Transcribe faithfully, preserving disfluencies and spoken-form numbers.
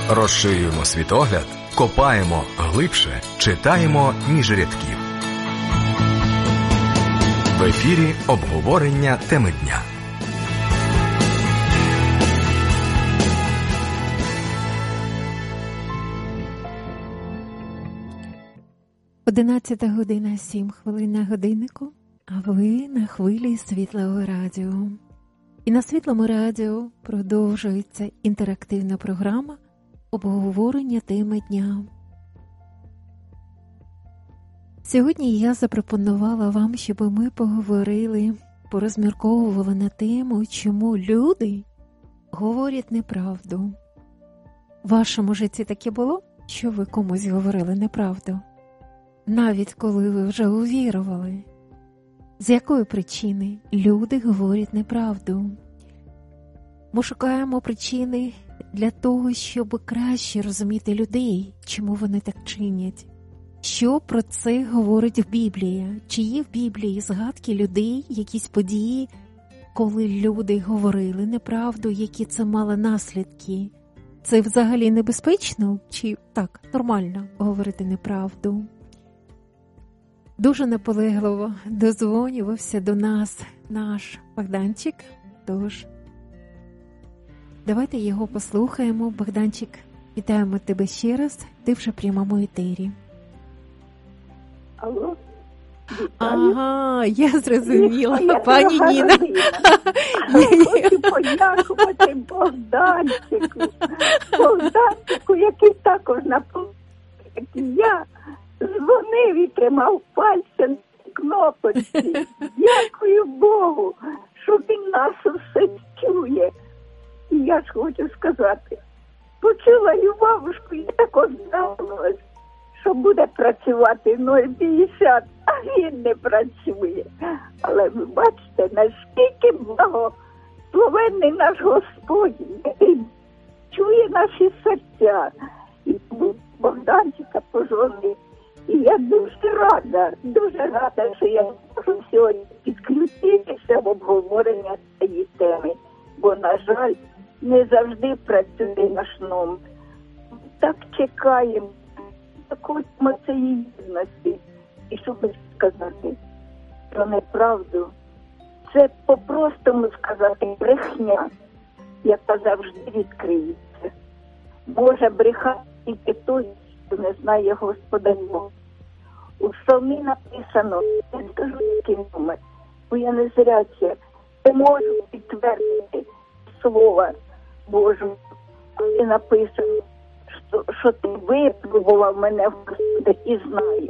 Розширюємо світогляд, копаємо глибше, читаємо між рядків. В ефірі обговорення теми дня. Одинадцята година сім хвилин на годиннику, а ви на хвилі Світлого радіо. І на Світлому радіо продовжується інтерактивна програма обговорення теми дня. Сьогодні я запропонувала вам, щоб ми поговорили, порозмірковували на тему, чому люди говорять неправду. В вашому житті таке було, що ви комусь говорили неправду? Навіть коли ви вже увірували. З якої причини люди говорять неправду? Ми шукаємо причини для того, щоб краще розуміти людей, чому вони так чинять. Що про це говорить Біблія? Чи є в Біблії згадки людей, якісь події, коли люди говорили неправду, які це мали наслідки? Це взагалі небезпечно? Чи так, нормально говорити неправду? Дуже наполегливо дозвонювався до нас наш Богданчик, тож давайте його послухаємо. Богданчик, вітаємо тебе ще раз, ти вже в прямому етері. Алло? Ага, я зрозуміла, я пані Ніна. Хочу подякувати Богданчику, Богданчику, який також написав, як і я, дзвонив і тримав пальцем на кнопочці. Дякую Богу, що він нас усе чує. І я ж хочу сказати, почула й бабушку, я так здавалась, що буде працювати нуль п'ятдесят, а він не працює. Але ви бачите, наскільки благословенний наш Господь, який чує наші серця. І Богданчика позвонив. І я дуже рада, дуже рада, що я можу сьогодні підключитися в обговорення цієї теми. Бо, на жаль, не завжди працює наш номер. Так чекаємо, так хочемо цієї єдності. І щоб сказати про неправду, це по-простому сказати брехня, яка завжди відкриється. Може брехати тільки той, хто не знає Господа Бога. У псалмі написано, я скажу який номер, бо я не зряча, не можу підтвердити Слова Божого, коли написано, що, що ти випробував мене в Господи і знаєш.